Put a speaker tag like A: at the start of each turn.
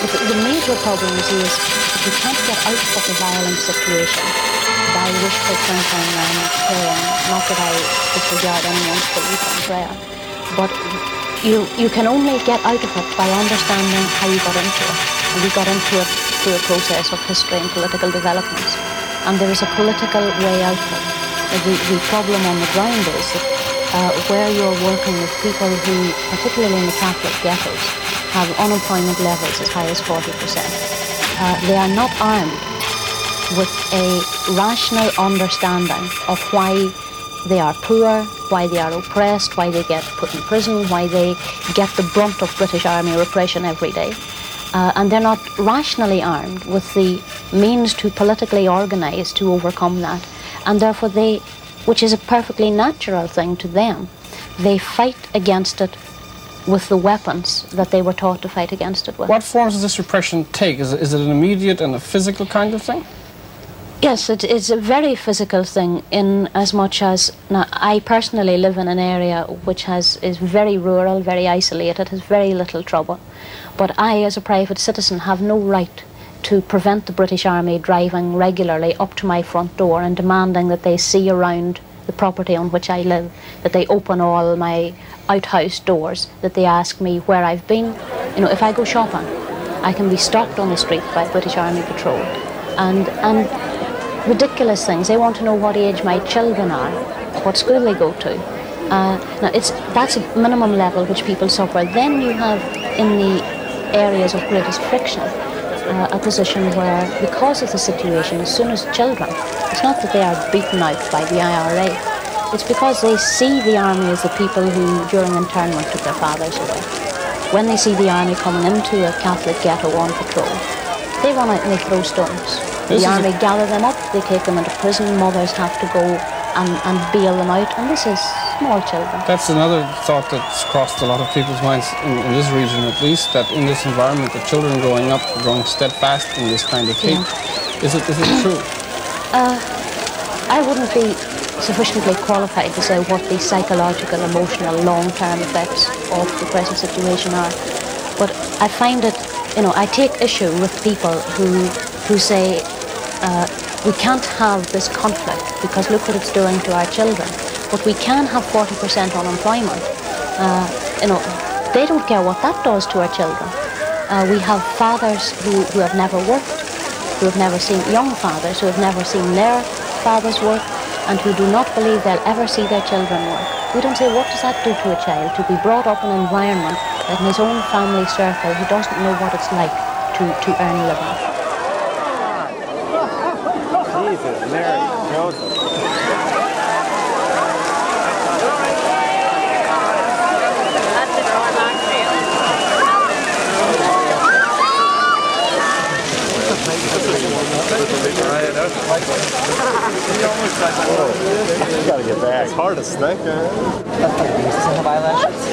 A: The major problem is that you can't get out of a violent situation by wishful thinking and praying. Not that I disregard anyone's belief in prayer, but you can only get out of it by understanding how you got into it. And we got into it through a process of history and political developments. And there is a political way out of it. The problem on the ground is that where you're working with people who, particularly in the Catholic ghettos, have unemployment levels as high as 40%. They are not armed with a rational understanding of why they are poor, why they are oppressed, why they get put in prison, why they get the brunt of British Army repression every day. And they're not rationally armed with the means to politically organise to overcome that. And therefore they, which is a perfectly natural thing to them, they fight against it with the weapons that they were taught to fight against it with.
B: What forms does this repression take? Is it an immediate and a physical kind of thing?
A: Yes, it's a very physical thing in as much as, now, I personally live in an area which is very rural, very isolated, has very little trouble. But I, as a private citizen, have no right to prevent the British Army driving regularly up to my front door and demanding that they see around the property on which I live, that they open all my outhouse doors, that they ask me where I've been. You know, if I go shopping, I can be stopped on the street by British Army patrol. And ridiculous things. They want to know what age my children are, what school they go to. Now, that's a minimum level which people suffer. Then you have, in the areas of greatest friction, a position where, because of the situation, as soon as children, it's not that they are beaten out by the IRA, it's because they see the army as the people who, during internment, took their fathers away. When they see the army coming into a Catholic ghetto on patrol, they run out and they throw stones. The army gather them up, they take them into prison, mothers have to go and bail them out, and this is small children.
B: That's another thought that's crossed a lot of people's minds, in this region at least, that in this environment, the children growing up, growing steadfast in this kind of hate. Yeah. Is it true?
A: I wouldn't be sufficiently qualified to say what the psychological, emotional, long-term effects of the present situation are. But I find it, I take issue with people who say we can't have this conflict because look what it's doing to our children. But we can have 40% unemployment. They don't care what that does to our children. We have fathers who have never worked, who have never seen, young fathers who have never seen their fathers work, and who do not believe they'll ever see their children work. We don't say, what does that do to a child to be brought up in an environment that in his own family circle he doesn't know what it's like to earn a living.
C: Jesus, Mary, Joseph. You gotta get back. It's hard to snake, man.
D: You still have eyelashes?